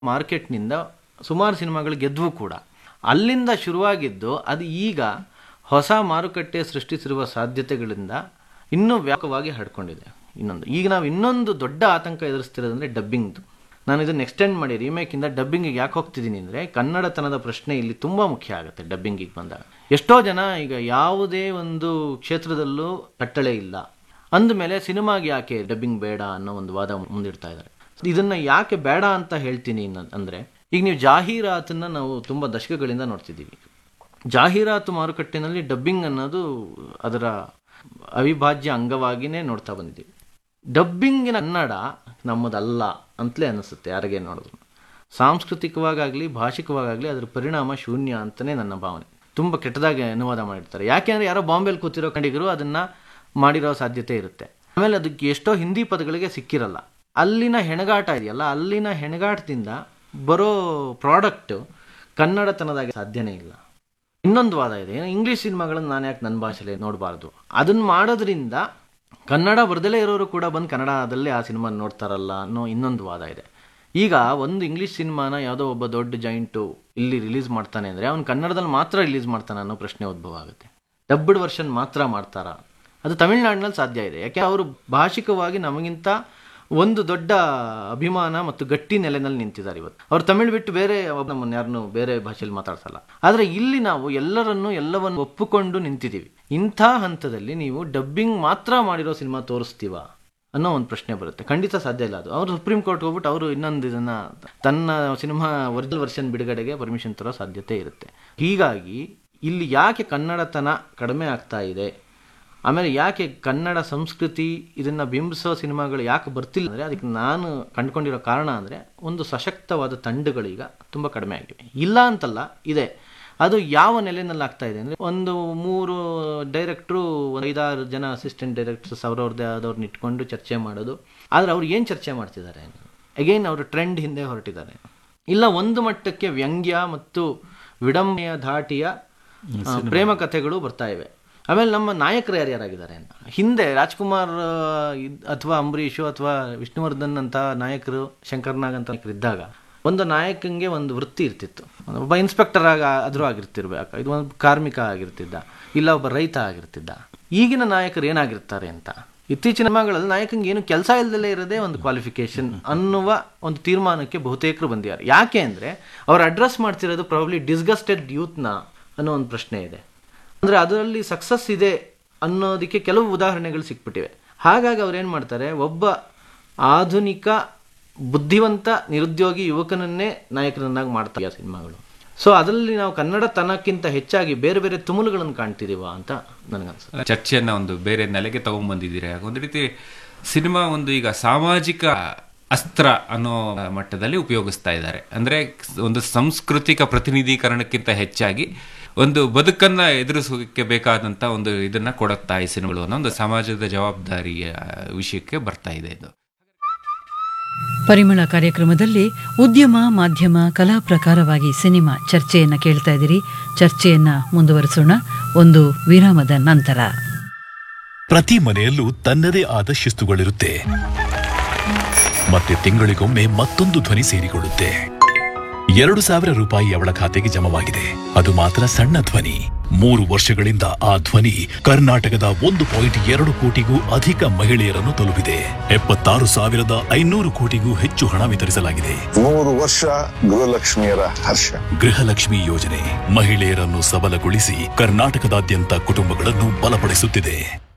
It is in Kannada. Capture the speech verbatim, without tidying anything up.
ಮಾರ್ಕೆಟ್ನಿಂದ ಸುಮಾರು ಸಿನಿಮಾಗಳು ಗೆದ್ವು ಕೂಡ. ಅಲ್ಲಿಂದ ಶುರುವಾಗಿದ್ದು ಅದು ಈಗ ಹೊಸ ಮಾರುಕಟ್ಟೆ ಸೃಷ್ಟಿಸಿರುವ ಸಾಧ್ಯತೆಗಳಿಂದ ಇನ್ನೂ ವ್ಯಾಪಕವಾಗಿ ಹರಡ್ಕೊಂಡಿದೆ. ಇನ್ನೊಂದು ಈಗ ನಾವು ಇನ್ನೊಂದು ದೊಡ್ಡ ಆತಂಕ ಎದುರಿಸ್ತಿರೋದಂದರೆ ಡಬ್ಬಿಂಗ್ದು. ನಾನು ಇದನ್ನು ಎಕ್ಸ್ಟೆಂಡ್ ಮಾಡಿ ರೀಮೇಕಿಂದ ಡಬ್ಬಿಂಗಿಗೆ ಯಾಕೆ ಹೋಗ್ತಿದ್ದೀನಿ ಅಂದರೆ, ಕನ್ನಡತನದ ಪ್ರಶ್ನೆ ಇಲ್ಲಿ ತುಂಬ ಮುಖ್ಯ ಆಗುತ್ತೆ. ಡಬ್ಬಿಂಗಿಗೆ ಬಂದಾಗ ಎಷ್ಟೋ ಜನ ಈಗ ಯಾವುದೇ ಒಂದು ಕ್ಷೇತ್ರದಲ್ಲೂ ಕಟ್ಟಳೆ ಇಲ್ಲ ಅಂದಮೇಲೆ ಸಿನಿಮಾಗೆ ಯಾಕೆ ಡಬ್ಬಿಂಗ್ ಬೇಡ ಅನ್ನೋ ಒಂದು ವಾದ ಮುಂದಿಡ್ತಾ ಇದ್ದಾರೆ. ಇದನ್ನು ಯಾಕೆ ಬೇಡ ಅಂತ ಹೇಳ್ತೀನಿ ಅಂದರೆ, ಈಗ ನೀವು ಜಾಹೀರಾತನ್ನು ನಾವು ತುಂಬ ದಶಕಗಳಿಂದ ನೋಡ್ತಿದ್ದೀವಿ. ಜಾಹೀರಾತು ಮಾರುಕಟ್ಟೆಯಲ್ಲಿ ಡಬ್ಬಿಂಗ್ ಅನ್ನೋದು ಅದರ ಅವಿಭಾಜ್ಯ ಅಂಗವಾಗಿಯೇ ನೋಡ್ತಾ ಬಂದಿದ್ದೀವಿ. ಡಬ್ಬಿಂಗಿನ ಕನ್ನಡ ನಮ್ಮದಲ್ಲ ಅಂತಲೇ ಅನಿಸುತ್ತೆ ಯಾರಿಗೆ ನೋಡಿದ್ರು. ಸಾಂಸ್ಕೃತಿಕವಾಗಲಿ ಭಾಷಿಕವಾಗಲಿ ಅದರ ಪರಿಣಾಮ ಶೂನ್ಯ ಅಂತಲೇ ನನ್ನ ಭಾವನೆ. ತುಂಬ ಕೆಟ್ಟದಾಗಿ ಅನುವಾದ ಮಾಡಿರ್ತಾರೆ. ಯಾಕೆಂದರೆ ಯಾರೋ ಬಾಂಬೆಲಿ ಕೂತಿರೋ ಕನ್ನಡಿಗರು ಅದನ್ನು ಮಾಡಿರೋ ಸಾಧ್ಯತೆ ಇರುತ್ತೆ. ಆಮೇಲೆ ಅದಕ್ಕೆ ಎಷ್ಟೋ ಹಿಂದಿ ಪದಗಳಿಗೆ ಸಿಕ್ಕಿರಲ್ಲ. ಅಲ್ಲಿನ ಹೆಣಗಾಟ ಇದೆಯಲ್ಲ, ಅಲ್ಲಿನ ಹೆಣಗಾಟದಿಂದ ಬರೋ ಪ್ರಾಡಕ್ಟು ಕನ್ನಡತನದಾಗಿ ಸಾಧ್ಯನೇ ಇಲ್ಲ. ಇನ್ನೊಂದು ವಾದ ಇದೆ, ಇಂಗ್ಲೀಷ್ ಸಿನಿಮಾಗಳನ್ನು ನಾನು ಯಾಕೆ ನನ್ನ ಭಾಷೆಯಲ್ಲಿ ನೋಡಬಾರ್ದು, ಅದನ್ನು ಮಾಡೋದ್ರಿಂದ ಕನ್ನಡ ಬರದಲ್ಲೇ ಇರೋರು ಕೂಡ ಬಂದು ಕನ್ನಡದಲ್ಲೇ ಆ ಸಿನಿಮಾ ನೋಡ್ತಾರಲ್ಲ ಅನ್ನೋ ಇನ್ನೊಂದು ವಾದ ಇದೆ. ಈಗ ಒಂದು ಇಂಗ್ಲೀಷ್ ಸಿನಿಮಾನ ಯಾವುದೋ ಒಬ್ಬ ದೊಡ್ಡ ಜಾಯಿಂಟು ಇಲ್ಲಿ ರಿಲೀಸ್ ಮಾಡ್ತಾನೆ ಅಂದರೆ ಅವನು ಕನ್ನಡದಲ್ಲಿ ಮಾತ್ರ ರಿಲೀಸ್ ಮಾಡ್ತಾನೆ ಅನ್ನೋ ಪ್ರಶ್ನೆ ಉದ್ಭವ ಆಗುತ್ತೆ. ಡಬ್ಡ್ ವರ್ಷನ್ ಮಾತ್ರ ಮಾಡ್ತಾರಾ? ಅದು ತಮಿಳ್ನಾಡಿನಲ್ಲಿ ಸಾಧ್ಯ ಇದೆ. ಯಾಕೆ ಅವರು ಭಾಷಿಕವಾಗಿ ನಮಗಿಂತ ಒಂದು ದೊಡ್ಡ ಅಭಿಮಾನ ಮತ್ತು ಗಟ್ಟಿ ನೆಲೆನಲ್ಲಿ ನಿಂತಿದ್ದಾರೆ. ಇವತ್ತು ಅವ್ರು ತಮಿಳು ಬಿಟ್ಟು ಬೇರೆ ನಮ್ಮನ್ನು ಯಾರನ್ನೂ ಬೇರೆ ಭಾಷೆಯಲ್ಲಿ ಮಾತಾಡ್ಸಲ್ಲ. ಆದರೆ ಇಲ್ಲಿ ನಾವು ಎಲ್ಲರನ್ನೂ ಎಲ್ಲವನ್ನು ಒಪ್ಪಿಕೊಂಡು ನಿಂತಿದ್ದೀವಿ. ಇಂಥ ಹಂತದಲ್ಲಿ ನೀವು ಡಬ್ಬಿಂಗ್ ಮಾತ್ರ ಮಾಡಿರೋ ಸಿನಿಮಾ ತೋರಿಸ್ತೀವ ಅನ್ನೋ ಒಂದು ಪ್ರಶ್ನೆ ಬರುತ್ತೆ. ಖಂಡಿತ ಸಾಧ್ಯ ಇಲ್ಲ. ಅದು ಅವರು ಸುಪ್ರೀಂ ಕೋರ್ಟ್ ಹೋಗ್ಬಿಟ್ಟು ಅವರು ಇನ್ನೊಂದು ಇದನ್ನು ತನ್ನ ಸಿನಿಮಾ ಒರಿಜಿನಲ್ ವರ್ಷನ್ ಬಿಡುಗಡೆಗೆ ಪರ್ಮಿಷನ್ ತರೋ ಸಾಧ್ಯತೆ ಇರುತ್ತೆ. ಹೀಗಾಗಿ ಇಲ್ಲಿ ಯಾಕೆ ಕನ್ನಡತನ ಕಡಿಮೆ ಆಗ್ತಾ ಇದೆ, ಆಮೇಲೆ ಯಾಕೆ ಕನ್ನಡ ಸಂಸ್ಕೃತಿ ಇದನ್ನು ಬಿಂಬಿಸೋ ಸಿನಿಮಾಗಳು ಯಾಕೆ ಬರ್ತಿಲ್ಲ ಅಂದರೆ, ಅದಕ್ಕೆ ನಾನು ಕಂಡುಕೊಂಡಿರೋ ಕಾರಣ ಅಂದರೆ ಒಂದು ಸಶಕ್ತವಾದ ತಂಡಗಳೀಗ ತುಂಬ ಕಡಿಮೆ ಆಗಿವೆ. ಇಲ್ಲ ಅಂತಲ್ಲ, ಇದೆ. ಅದು ಯಾವ ನೆಲೆಯಲ್ಲಿ ಆಗ್ತಾ ಇದೆ ಅಂದರೆ, ಒಂದು ಮೂರು ಡೈರೆಕ್ಟ್ರು ಒಂದು ಐದಾರು ಜನ ಅಸಿಸ್ಟೆಂಟ್ ಡೈರೆಕ್ಟರ್ಸ್ ಅವ್ರವ್ರದ್ದೇ ಆದವ್ರನ್ನ ಇಟ್ಕೊಂಡು ಚರ್ಚೆ ಮಾಡೋದು. ಆದರೆ ಅವ್ರು ಏನು ಚರ್ಚೆ ಮಾಡ್ತಿದ್ದಾರೆ, ಅಗೈನ್ ಅವರು ಟ್ರೆಂಡ್ ಹಿಂದೆ ಹೊರಟಿದ್ದಾರೆ. ಇಲ್ಲ ಒಂದು ಮಟ್ಟಕ್ಕೆ ವ್ಯಂಗ್ಯ ಮತ್ತು ವಿಡಂಬನೆಯ ಧಾಟಿಯ ಪ್ರೇಮ ಕಥೆಗಳು ಬರ್ತಾ ಇವೆ. ಆಮೇಲೆ ನಮ್ಮ ನಾಯಕರು ಯಾರ್ಯಾರಾಗಿದ್ದಾರೆ ಅಂತ, ಹಿಂದೆ ರಾಜ್ಕುಮಾರ್ ಅಥವಾ ಅಂಬರೀಷು ಅಥವಾ ವಿಷ್ಣುವರ್ಧನ್ ಅಂತ ನಾಯಕರು, ಶಂಕರ್ನಾಗ್ ಅಂತ ನಾಯಕರು ಇದ್ದಾಗ ಒಂದು ನಾಯಕನಿಗೆ ಒಂದು ವೃತ್ತಿ ಇರ್ತಿತ್ತು. ಒಬ್ಬ ಇನ್ಸ್ಪೆಕ್ಟರ್ ಆಗ ಆದರೂ ಆಗಿರ್ತಿರ್ಬೇಕು, ಇದು ಒಂದು ಕಾರ್ಮಿಕ ಆಗಿರ್ತಿದ್ದ, ಇಲ್ಲ ಒಬ್ಬ ರೈತ ಆಗಿರ್ತಿದ್ದ. ಈಗಿನ ನಾಯಕರು ಏನಾಗಿರ್ತಾರೆ ಅಂತ, ಇತ್ತೀಚಿನ ಸಿನಿಮಾಗಳಲ್ಲಿ ನಾಯಕನಿಗೆ ಏನು ಕೆಲಸ ಇಲ್ಲದಲ್ಲೇ ಇರೋದೇ ಒಂದು ಕ್ವಾಲಿಫಿಕೇಶನ್ ಅನ್ನುವ ಒಂದು ತೀರ್ಮಾನಕ್ಕೆ ಬಹುತೇಕರು ಬಂದಿದ್ದಾರೆ. ಯಾಕೆ ಅಂದರೆ ಅವ್ರು ಅಡ್ರೆಸ್ ಮಾಡ್ತಿರೋದು ಪ್ರಾಬ್ಲಿ ಡಿಸ್ಗಸ್ಟೆಡ್ ಯೂತ್ನ ಅನ್ನೋ ಒಂದು ಪ್ರಶ್ನೆ ಇದೆ. ಅಂದರೆ ಅದರಲ್ಲಿ ಸಕ್ಸಸ್ ಇದೆ ಅನ್ನೋದಕ್ಕೆ ಕೆಲವು ಉದಾಹರಣೆಗಳು ಸಿಕ್ಬಿಟ್ಟಿವೆ. ಹಾಗಾಗಿ ಅವ್ರು ಏನು ಮಾಡ್ತಾರೆ, ಒಬ್ಬ ಆಧುನಿಕ ಬುದ್ಧಿವಂತ ನಿರುದ್ಯೋಗಿ ಯುವಕನನ್ನೇ ನಾಯಕನನ್ನಾಗಿ ಮಾಡ್ತಾರೆ ಆ ಸಿನಿಮಾಗಳು. ಸೊ ಅದರಲ್ಲಿ ನಾವು ಕನ್ನಡತನಕ್ಕಿಂತ ಹೆಚ್ಚಾಗಿ ಬೇರೆ ಬೇರೆ ತುಮುಲುಗಳನ್ನು ಕಾಣ್ತಿದ್ದೀವ ಅಂತ ನನಗನ್ಸುತ್ತೆ. ಚರ್ಚೆಯನ್ನು ಒಂದು ಬೇರೆ ನೆಲೆಗೆ ತಗೊಂಡ್ಬಂದಿದ್ದೀರಾ. ಒಂದು ರೀತಿ ಸಿನಿಮಾ ಒಂದು ಈಗ ಸಾಮಾಜಿಕ ಅಸ್ತ್ರ ಅನ್ನೋ ಮಟ್ಟದಲ್ಲಿ ಉಪಯೋಗಿಸ್ತಾ ಇದ್ದಾರೆ. ಅಂದರೆ ಒಂದು ಸಾಂಸ್ಕೃತಿಕ ಪ್ರತಿನಿಧೀಕರಣಕ್ಕಿಂತ ಹೆಚ್ಚಾಗಿ ಒಂದು ಬದುಕನ್ನ ಎದುರಿಸೋಕೆ ಬೇಕಾದಂಥ ಒಂದು ಇದನ್ನ ಕೊಡುತ್ತಾ ಈ ಸಿನಿಮಾಗಳು ಅನ್ನೋ ಒಂದು ಸಮಾಜದ ಜವಾಬ್ದಾರಿಯ ವಿಷಯಕ್ಕೆ ಬರ್ತಾ ಇದೆ ಇದು. ಪರಿಮಳ ಕಾರ್ಯಕ್ರಮದಲ್ಲಿ ಉದ್ಯಮ, ಮಾಧ್ಯಮ, ಕಲಾ ಪ್ರಕಾರವಾಗಿ ಸಿನಿಮಾ ಚರ್ಚೆಯನ್ನು ಕೇಳ್ತಾ ಇದ್ದೀರಿ. ಚರ್ಚೆಯನ್ನ ಮುಂದುವರಿಸೋಣ ಒಂದು ವಿರಾಮದ ನಂತರ. ಪ್ರತಿ ಮನೆಯಲ್ಲೂ ತನ್ನದೇ ಆದ ಶಿಸ್ತುಗಳಿರುತ್ತೆ. ಮತ್ತೆ ತಿಂಗಳಿಗೊಮ್ಮೆ ಮತ್ತೊಂದು ಧ್ವನಿ ಸೇರಿಕೊಳ್ಳುತ್ತೆ. ಎರಡು ಸಾವಿರ ರೂಪಾಯಿ ಅವಳ ಖಾತೆಗೆ ಜಮವಾಗಿದೆ. ಅದು ಮಾತ್ರ ಸಣ್ಣ ಧ್ವನಿ. ಮೂರು ವರ್ಷಗಳಿಂದ ಆ ಧ್ವನಿ ಕರ್ನಾಟಕದ ಒಂದು ಪಾಯಿಂಟ್ ಎರಡು ಕೋಟಿಗೂ ಅಧಿಕ ಮಹಿಳೆಯರನ್ನು ತಲುಪಿದೆ. ಎಪ್ಪತ್ತಾರು ಸಾವಿರದ ಐನೂರು ಕೋಟಿಗೂ ಹೆಚ್ಚು ಹಣ ವಿತರಿಸಲಾಗಿದೆ. ಮೂರು ವರ್ಷ ಗೃಹಲಕ್ಷ್ಮಿಯರ ಹರ್ಷ. ಗೃಹಲಕ್ಷ್ಮಿ ಯೋಜನೆ ಮಹಿಳೆಯರನ್ನು ಸಬಲಗೊಳಿಸಿ ಕರ್ನಾಟಕದಾದ್ಯಂತ ಕುಟುಂಬಗಳನ್ನು ಬಲಪಡಿಸುತ್ತಿದೆ.